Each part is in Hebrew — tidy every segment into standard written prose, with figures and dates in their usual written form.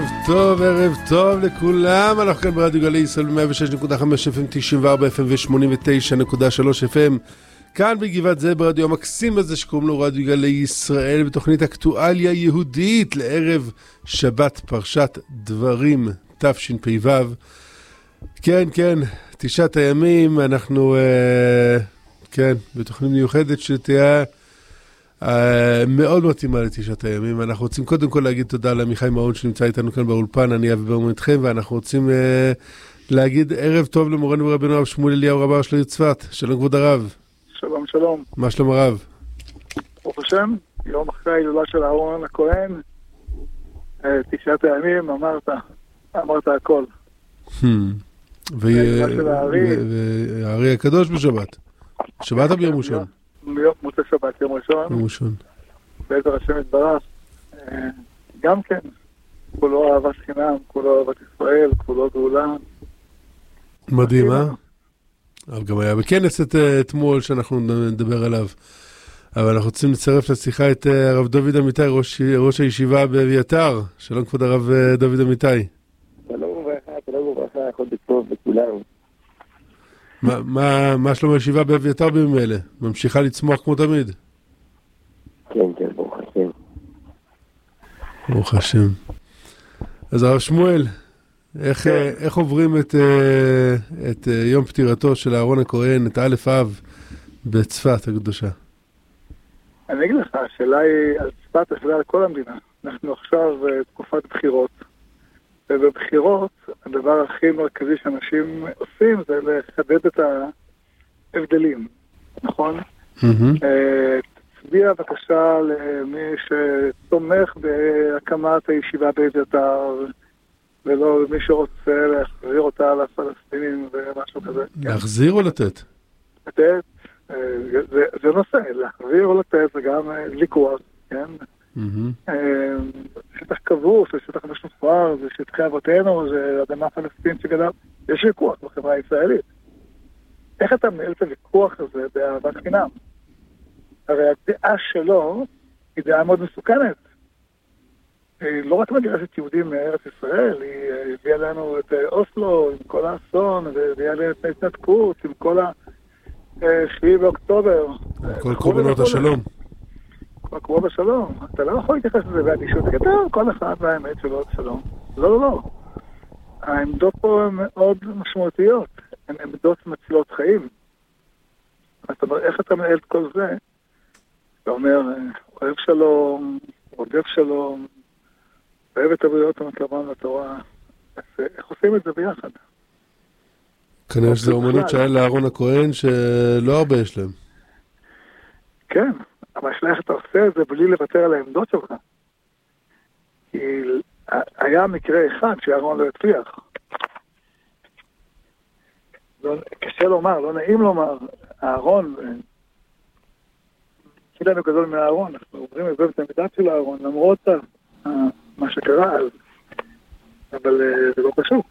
ערב טוב לכולם. אנחנו כאן ברדיו גלי ישראל ב-106.5 FM, 94 FM ו-89.3 FM. כאן בגבעת זה ברדיו המקסים הזה שקוראים לו רדיו גלי ישראל, בתוכנית אקטואליה יהודית לערב שבת פרשת דברים תשפ"ו. כן, 9 הימים. אנחנו בתוכנית מיוחדת שתהיה מאוד מתאימה ל9 הימים. אנחנו רוצים קודם כל להגיד תודה לעמיחי מעון שנמצא איתנו כאן באולפן, אני אבי ברמן איתכם, ואנחנו רוצים להגיד ערב טוב למורנו ורבנו הרב שמואל אליהו רב הראשי לעיר צפת. שלום כבוד הרב. שלום. מה שלום הרב? ברוך השם, יום אחרי ההילולה של אהרון הכהן, 9 הימים, אמרת הכל. והארי הקדוש בשבת. שבת או ביום ראשון? מוצא שבת, יום ראשון. בעזר השם יתברך. גם כן, כולו אהבת חינם, כולו אהבת ישראל, כולו גאולה. מדהים, אבל גם היה בכנס אתמול שאנחנו נדבר עליו. אבל אנחנו רוצים לצרף לשיחה את הרב דוד אמיתי, ראש הישיבה באביתר. שלום כבוד הרב דוד אמיתי. שלום וברכה, הכל בטוב לכולם. מה שלום הישיבה באביתר בימים אלה? ממשיכה לצמוח כמו תמיד? כן, ברוך השם. ברוך השם. אז הרב שמואל, איך עוברים את יום פטירתו של אהרון הכהן, את א' אב בצפת הקדושה? אני אגיד לך, השאלה היא על צפת, השאלה על כל המדינה. אנחנו עכשיו תקופת בחירות, ובבחירות הדבר הכי מרכזי שאנשים עושים זה לחדד את ההבדלים, נכון? תצביע בבקשה למי שתומך בהקמת הישיבה באביתר, ולא מי שרוצה להחזיר אותה לפלסטינים ומשהו כזה. להחזיר או לתת? לתת, זה נושא, להחזיר או לתת זה גם ויכוח, כן? שטח כבוש, זה שטח משוחרר, זה שטחי אבותינו, זה אדמה פלסטין שגדל. יש ויכוח בחברה הישראלית. איך אתה מנהל את הוויכוח הזה באהבת חינם? הרי הדעה שלו היא דעה מאוד מסוכנת. היא לא רק מגרשת יהודים מארץ ישראל, היא הביאה לנו את אוסלו עם כל האסון, והביאה לנו את ההתנתקות עם כל ה-7 באוקטובר. כל קורבנות השלום. כמו בשלום. אתה לא יכול להתייחס לזה באדישות. כל אחד והאמת שלו שלום. לא. העמדות פה הן מאוד משמעותיות. הן עמדות מצילות חיים. אתה אומר, איך אתה מנהל את כל זה? אתה אומר, אוהב שלום, רודף שלום, אוהב את הבריות המתלבן לתורה. איך עושים את זה ביחד? כנראה שזו אומנות שהיה לאהרון הכהן שלא הרבה יש להם. כן. אבל השאלה איך אתה עושה את זה בלי לוותר על העמדות שלך. כי היה מקרה אחד שאהרון לא הצליח. קשה לומר, לא נעים לומר, אהרון, כילנו גדול מהאהרון, אנחנו עוברים לבוא את העמדת של האהרון, למרות מה שקרה אז. אבל זה לא פשוט.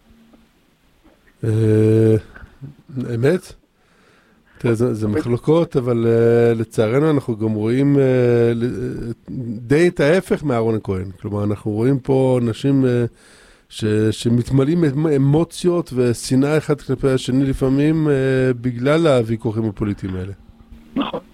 אמת? זה מחלוקות, אבל לצערנו אנחנו גם רואים די את ההפך מאהרון הכהן. כלומר, אנחנו רואים פה אנשים שמתמלאים אמוציות ושנאה אחד כלפי השני לפעמים בגלל הוויכוחים הפוליטיים האלה. נכון.